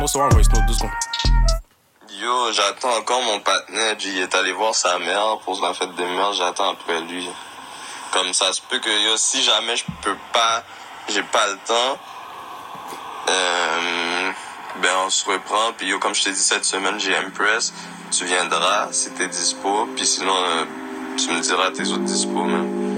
Bonsoir, un voice note, 2 secondes. Yo, j'attends encore mon partenaire. Il est allé voir sa mère pour la fête des mères. J'attends après lui. Comme ça se peut que yo, si jamais je peux pas, j'ai pas le temps, ben on se reprend. Puis yo, comme je t'ai dit cette semaine, j'ai Empress. Tu viendras si t'es dispo. Puis sinon, tu me diras tes autres dispo, man.